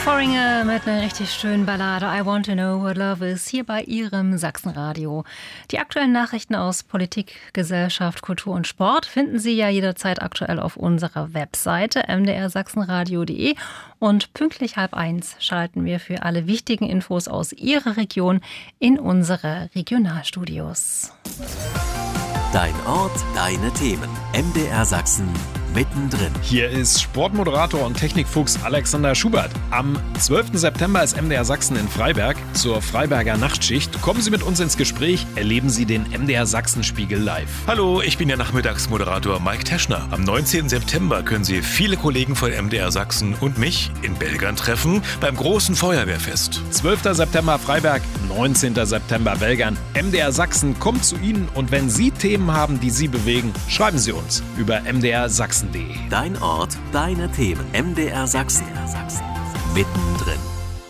Foreigner mit einer richtig schönen Ballade I Want to Know What Love Is hier bei Ihrem Sachsenradio. Die aktuellen Nachrichten aus Politik, Gesellschaft, Kultur und Sport finden Sie ja jederzeit aktuell auf unserer Webseite mdrsachsenradio.de und pünktlich 12:30 schalten wir für alle wichtigen Infos aus Ihrer Region in unsere Regionalstudios. Dein Ort, deine Themen. MDR Sachsen mittendrin. Hier ist Sportmoderator und Technikfuchs Alexander Schubert. Am 12. September ist MDR Sachsen in Freiberg zur Freiberger Nachtschicht. Kommen Sie mit uns ins Gespräch, erleben Sie den MDR Sachsen-Spiegel live. Hallo, ich bin der Nachmittagsmoderator Mike Teschner. Am 19. September können Sie viele Kollegen von MDR Sachsen und mich in Belgern treffen beim großen Feuerwehrfest. 12. September Freiberg, 19. September Belgern. MDR Sachsen kommt zu Ihnen und wenn Sie Themen haben, die Sie bewegen, schreiben Sie uns über mdrsachsen.de. Dein Ort, deine Themen. MDR Sachsen. Mittendrin.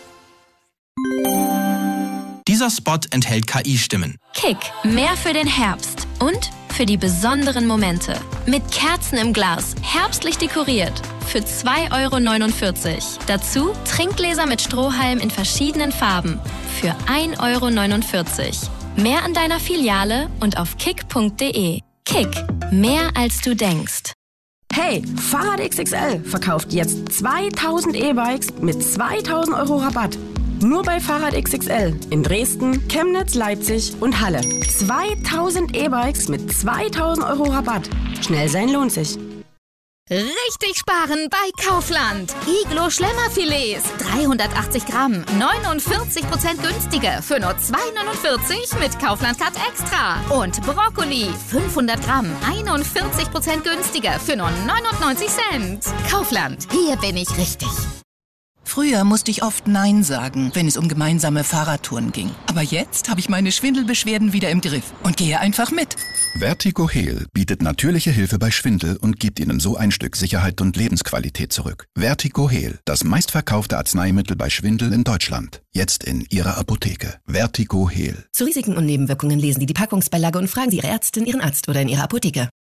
Dieser Spot enthält KI-Stimmen. Kick, mehr für den Herbst und für die besonderen Momente. Mit Kerzen im Glas, herbstlich dekoriert. Für 2,49 €. Dazu Trinkgläser mit Strohhalm in verschiedenen Farben. Für 1,49 €. Mehr an deiner Filiale und auf kick.de. Kick, mehr als du denkst. Hey, Fahrrad XXL verkauft jetzt 2000 E-Bikes mit 2000 € Rabatt. Nur bei Fahrrad XXL in Dresden, Chemnitz, Leipzig und Halle. 2000 E-Bikes mit 2000 € Rabatt. Schnell sein lohnt sich. Richtig sparen bei Kaufland. Iglo Schlemmerfilets, 380 Gramm, 49% günstiger für nur 2,49 mit Kaufland Cut Extra. Und Brokkoli, 500 Gramm, 41% günstiger für nur 99 Cent. Kaufland, hier bin ich richtig. Früher musste ich oft Nein sagen, wenn es um gemeinsame Fahrradtouren ging. Aber jetzt habe ich meine Schwindelbeschwerden wieder im Griff und gehe einfach mit. Vertigo Heal bietet natürliche Hilfe bei Schwindel und gibt Ihnen so ein Stück Sicherheit und Lebensqualität zurück. Vertigo Heal, das meistverkaufte Arzneimittel bei Schwindel in Deutschland. Jetzt in Ihrer Apotheke. Vertigo Heal. Zu Risiken und Nebenwirkungen lesen Sie die Packungsbeilage und fragen Sie Ihre Ärztin, Ihren Arzt oder in Ihrer Apotheke.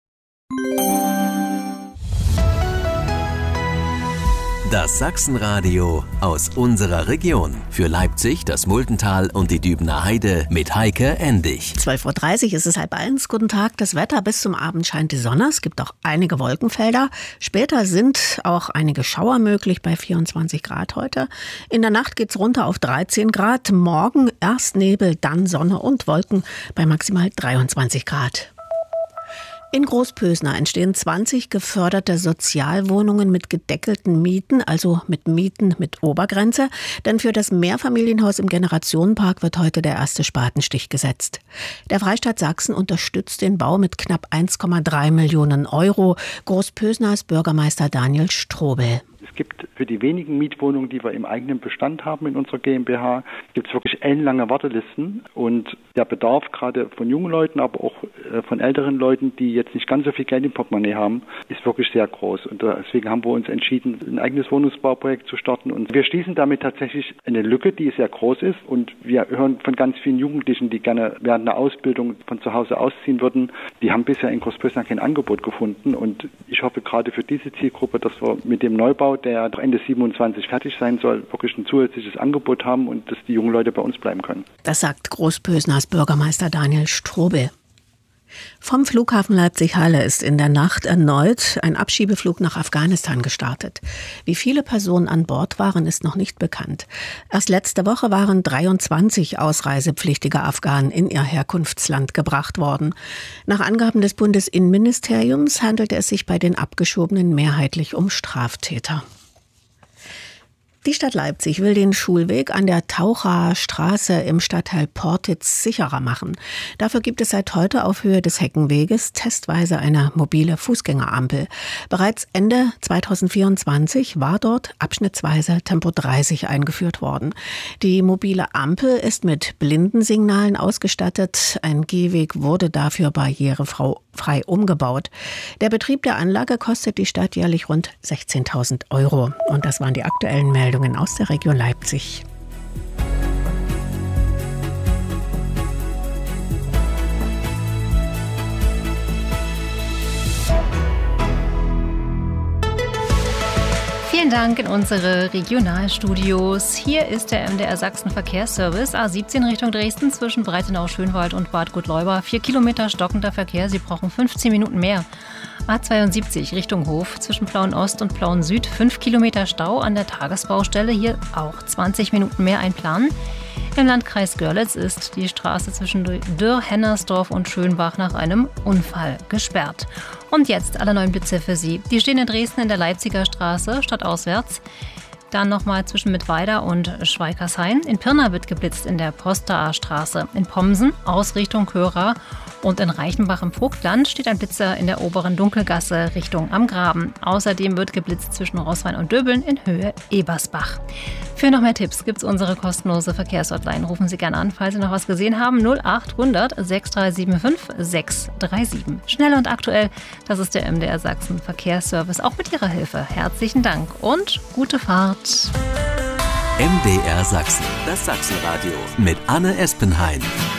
Das Sachsenradio aus unserer Region. Für Leipzig, das Muldental und die Dübener Heide mit Heike Endig. 12:30 Uhr ist es 12:30. Guten Tag. Das Wetter bis zum Abend scheint die Sonne. Es gibt auch einige Wolkenfelder. Später sind auch einige Schauer möglich bei 24 Grad heute. In der Nacht geht's runter auf 13 Grad. Morgen erst Nebel, dann Sonne und Wolken bei maximal 23 Grad. In Großpösner entstehen 20 geförderte Sozialwohnungen mit gedeckelten Mieten, also mit Mieten mit Obergrenze. Denn für das Mehrfamilienhaus im Generationenpark wird heute der erste Spatenstich gesetzt. Der Freistaat Sachsen unterstützt den Bau mit knapp 1,3 Millionen €. Großpösners Bürgermeister Daniel Strobel. Es gibt für die wenigen Mietwohnungen, die wir im eigenen Bestand haben in unserer GmbH, gibt es wirklich ellenlange Wartelisten. Und der Bedarf gerade von jungen Leuten, aber auch von älteren Leuten, die jetzt nicht ganz so viel Geld im Portemonnaie haben, ist wirklich sehr groß. Und deswegen haben wir uns entschieden, ein eigenes Wohnungsbauprojekt zu starten. Und wir schließen damit tatsächlich eine Lücke, die sehr groß ist. Und wir hören von ganz vielen Jugendlichen, die gerne während einer Ausbildung von zu Hause ausziehen würden. Die haben bisher in Großpösner kein Angebot gefunden. Und ich hoffe gerade für diese Zielgruppe, dass wir mit dem Neubau, der Ende 27 fertig sein soll, wirklich ein zusätzliches Angebot haben und dass die jungen Leute bei uns bleiben können. Das sagt Großpösners Bürgermeister Daniel Strobel. Vom Flughafen Leipzig-Halle ist in der Nacht erneut ein Abschiebeflug nach Afghanistan gestartet. Wie viele Personen an Bord waren, ist noch nicht bekannt. Erst letzte Woche waren 23 ausreisepflichtige Afghanen in ihr Herkunftsland gebracht worden. Nach Angaben des Bundesinnenministeriums handelte es sich bei den Abgeschobenen mehrheitlich um Straftäter. Die Stadt Leipzig will den Schulweg an der Tauchaer Straße im Stadtteil Portitz sicherer machen. Dafür gibt es seit heute auf Höhe des Heckenweges testweise eine mobile Fußgängerampel. Bereits Ende 2024 war dort abschnittsweise Tempo 30 eingeführt worden. Die mobile Ampel ist mit Blindensignalen ausgestattet. Ein Gehweg wurde dafür barrierefrei umgebaut. Der Betrieb der Anlage kostet die Stadt jährlich rund 16.000 €. Und das waren die aktuellen Meldungen aus der Region Leipzig. Vielen Dank in unsere Regionalstudios. Hier ist der MDR Sachsen Verkehrsservice. A17 Richtung Dresden zwischen Breitenau, Schönwald und Bad Gottleuba. 4 Kilometer stockender Verkehr. Sie brauchen 15 Minuten mehr. A72 Richtung Hof zwischen Plauen-Ost und Plauen-Süd. 5 Kilometer Stau an der Tagesbaustelle. Hier auch 20 Minuten mehr einplanen. Im Landkreis Görlitz ist die Straße zwischen Dürr, Hennersdorf und Schönbach nach einem Unfall gesperrt. Und jetzt alle neuen Blitze für Sie. Die stehen in Dresden in der Leipziger Straße, stadtauswärts. Dann nochmal zwischen Mittweida und Schweikershain. In Pirna wird geblitzt in der Postaaer Straße. In Pomsen Ausrichtung Köra. Und in Reichenbach im Vogtland steht ein Blitzer in der oberen Dunkelgasse Richtung am Graben. Außerdem wird geblitzt zwischen Roßwein und Döbeln in Höhe Ebersbach. Für noch mehr Tipps gibt es unsere kostenlose Verkehrshotline. Rufen Sie gerne an, falls Sie noch was gesehen haben. 0800 6375 637. Schnell und aktuell, das ist der MDR Sachsen Verkehrsservice. Auch mit Ihrer Hilfe. Herzlichen Dank und gute Fahrt. MDR Sachsen, das Sachsenradio mit Anne Espenhain.